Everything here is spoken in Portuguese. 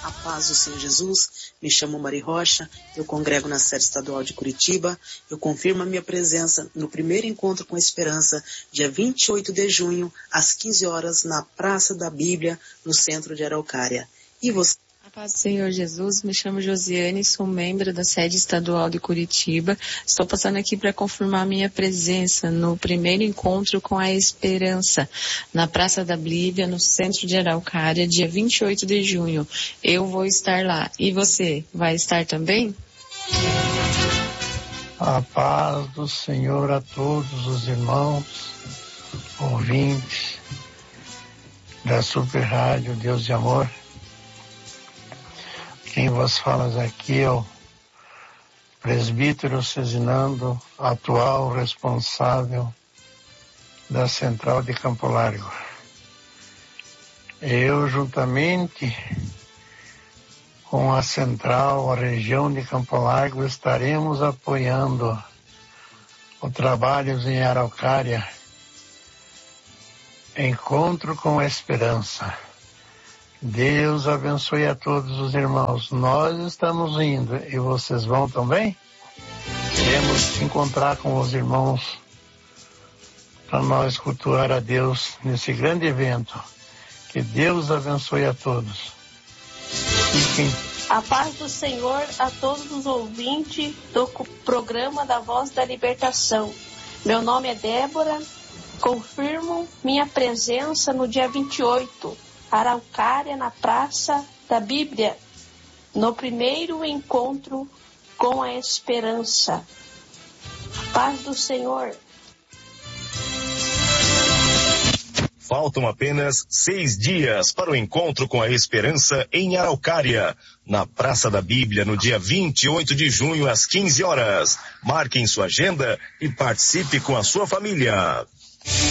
A paz do Senhor Jesus, me chamo Mari Rocha, eu congrego na sede estadual de Curitiba, eu confirmo a minha presença no primeiro encontro com a Esperança, dia 28 de junho, às 15 horas, na Praça da Bíblia, no centro de Araucária. E você? A paz do Senhor Jesus, me chamo Josiane, sou membro da sede estadual de Curitiba. Estou passando aqui para confirmar minha presença no primeiro encontro com a Esperança, na Praça da Bíblia, no centro de Araucária, dia 28 de junho. Eu vou estar lá. E você, vai estar também? A paz do Senhor a todos os irmãos, ouvintes da Super Rádio Deus de Amor. Quem vos fala aqui é o presbítero Cezinando, atual responsável da Central de Campo Largo. Eu, juntamente com a Central, a região de Campo Largo, estaremos apoiando o trabalho em Araucária, Encontro com a Esperança. Deus abençoe a todos os irmãos. Nós estamos indo e vocês vão também? Queremos encontrar com os irmãos para nós cultuar a Deus nesse grande evento. Que Deus abençoe a todos. A paz do Senhor a todos os ouvintes do programa da Voz da Libertação. Meu nome é Débora. Confirmo minha presença no dia 28. Araucária, na Praça da Bíblia, no primeiro encontro com a Esperança. Paz do Senhor. Faltam apenas 6 dias para o encontro com a Esperança em Araucária, na Praça da Bíblia, no dia 28 de junho, às 15 horas. Marque em sua agenda e participe com a sua família.